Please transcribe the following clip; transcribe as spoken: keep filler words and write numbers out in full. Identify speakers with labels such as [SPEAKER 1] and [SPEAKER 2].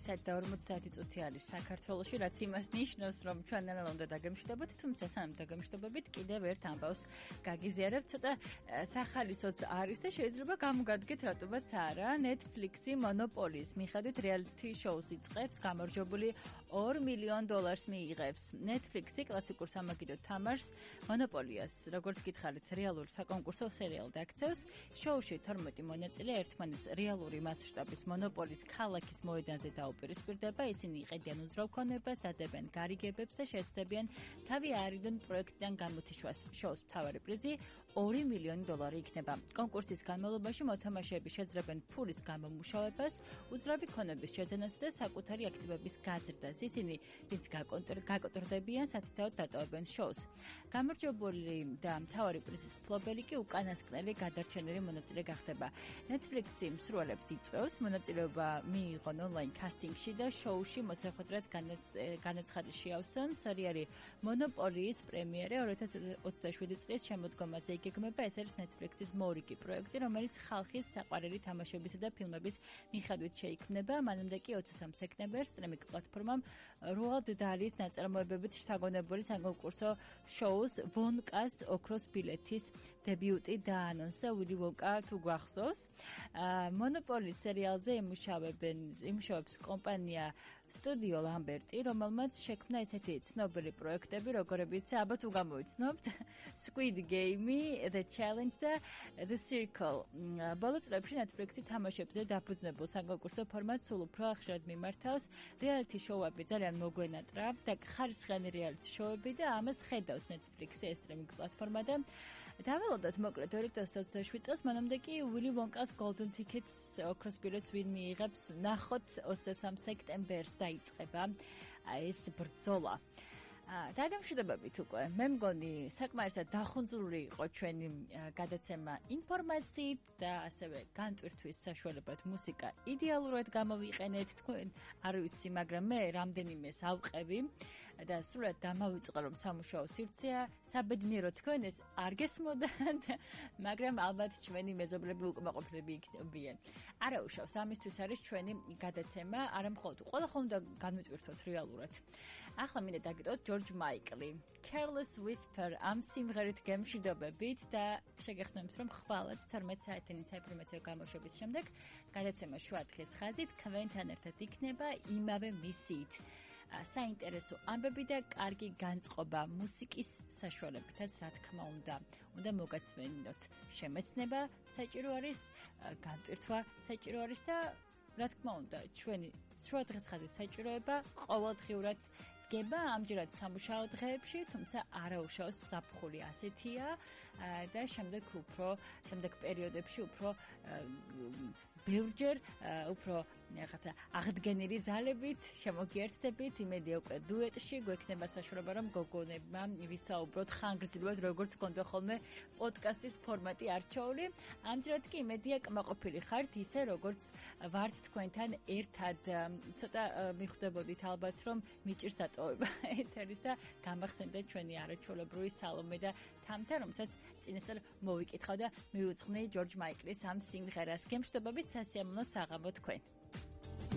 [SPEAKER 1] საათი და ორმოცდაათი წუთი არის საქართველოში, რაც იმას ნიშნავს, რომ ჩვენ ნელ-ნელა უნდა დაგემშვიდობოთ, თუმცა სანამ დაგემშვიდობებით, კიდევ ერთ ამბავს გაგიზიარებთ. ცოტა სახალისოც არის და შეიძლება გამოგადგეთ რატომაც არა. Netflix-ი მონოპოლიის მიხედვით reality shows იწყებს, გამარჯვებული ორ მილიონ დოლარს მიიღებს. Netflix-ი კლასიკურ სამაგიდო თამაშს მონოპოლიას, როგორც გითხარით, რეალურ საკონკურსო სერიალად აქცევს. შოუში თორმეტი მონაწილე ერთმანეთს რეალური მასშტაბის მონოპოლის ქალაქის მოედანზე დაუპირისპირდება. ისინი იყედიან უძრავ ქონებას, დადებენ გარიგებებს და შეცდებიან თავი აარიდონ პროექტიდან გამოთიშვას. შოუს მთავარი პრიზი ორი მილიონი დოლარი იქნება. კონკურსის განმავლობაში მოთამაშეები შეძლებენ ფულის გამომუშავებას, უძრავი ქონების შეძენას და საკუთარი აქტივების გაზრდას. ისინი, ვინც გაკოტრდებიან, სათითაოდ დატოვებენ შოუს. გამარჯვებული და მთავარი პრიზის მფლობელი კი უკანასკნელი გადარჩენილი მონაწილე გახდება. Netflix-ი მსურველებს იწვევს მონაწილეობა მიიღონ ონლაინ კასტინგში და შოუში მოსახვედრად განაცხადი შეავსონ. სერიალი მონოპოლიის პრემიერა ორი ათას ოცდაშვიდი წლის შემოდგომაზე იგეგმება. ეს არის Netflix-ის მორიგი პროექტი, რომელიც ხალხის საყვარელი თამაშებისა და ფილმების მიხედვით შეიქმნება. მანამდე კი ოცდასამ სექტემბერს სტრიმინგ პლატფორმამ როალდ დალის ნაწარმოებებით შთაგონებული საკონკურსო შოუს ვონკას ოქროს ბილეთის დებიუტი დაანონსა. Willy Wonka თუ გვახსოვს. მონოპოლის სერიალზე იმუშავებენ იმუშავებს კომპანია სტუდიო ლამბერტი, რომელმაც შექმნა ესეთი ცნობილი პროექტები, როგორებიც აბა თუ გამოიცნობთ Squid Game, The Challenge და The Circle. ბოლო წლებში Netflix-ი თამაშებზე დაფუძნებულ საკონკურსო ფორმატს სულ უფრო ხშირად მიმართავს. რეალიტი შოუები ძალიან მოგვენატრა და ხარისხიანი რეალიტი შოუები და ამას ხედავს Netflix-ი ეს სტრიმინგ პლატფორმა და დაველოდოთ მოკლედ ორი ათას ოცდაშვიდი წელს მანამდე კი Willy Wonka's Golden Tickets ოქროს ბილეთს ვინ მიიღებს ნახოთ ოცდასამ სექტემბერს დაიწყება ეს ბრძოლა. დაგემშვიდობებით უკვე. მე მგონი საკმარისად დახუნძლული იყო ჩვენი გადაცემა ინფორმაციით და ასევე განტვირთვის საშუალებად მუსიკა იდეალურად გამოვიყენეთ. თქვენ არ ვიცი, მაგრამ მე რამდენიმეს ავყევი და სულად დამავიწყე რომ სამუშაო სივრცეა. საბედნიერო თქვენ ეს არ გესმოდათ, მაგრამ ალბათ ჩვენი მეზობლები უკმაყოფილები იქნებიან. არა უშავს, ამისთვის არის ჩვენი გადაცემა, არა მხოლოდ ყველა ხომ უნდა განვიტვირთოთ რეალურად. ახლა მინდა დაგიტოვოთ George Michael-ი. Careless Whisper ამ სიმღერით გემშვიდობებით და შეგეხსენებთ, რომ ხვალაც თორმეტი საათიანი საინფორმაციო გამოშვების შემდეგ გადაცემა შუა დღის ხაზით თქვენთან ერთად იქნება იმავე მისიით. საინტერესო ამბები და კარგი განწყობა მუსიკის საშუალებითაც, რა თქმა უნდა. უნდა მოგაცვენინოთ. შემეცნება საჭირო არის, განტვირთვა საჭირო არის და რა თქმა უნდა, ჩვენი შუა დღის ხაზის საჭიროება ყოველდღიურად დგება ამჯერად სამუშაო დღეებში, თუმცა არაუშავს ზაფხული ასეთია და შემდეგ უფრო შემდეგ პერიოდებში უფრო ბევრჯერ უფრო რაღაცა აღდგენილი ძალებით შემოგიერთდებით. იმედია უკვე დუეტში გვექნება საშუალება რომ გოგონებმა ვისაუბროთ ხანგრძლივად, როგორც გქონდა ხოლმე პოდკასტის ფორმატი არჩეული. ამჯერად კი იმედია კმაყოფილი ხართ ისე როგორც ვართ თქვენთან ერთად. ცოტა მიხვდებოდით ალბათ რომ მიჭირს დატოვება ეთერის და გამახსენდა ჩვენი არაჩვეულებრივი სალომე და თამთა, რომელსაც წინასწარ მოვიკითხავ და მივუძღვნი George Michael-ის ამ სიმღერას. გემშვიდობებით, სასიამოვნო საღამო თქვენ.